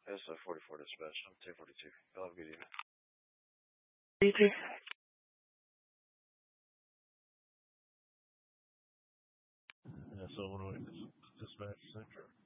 SO 44 dispatch. I'm 242. Y'all have a good evening. You too. SO 108 dispatch center.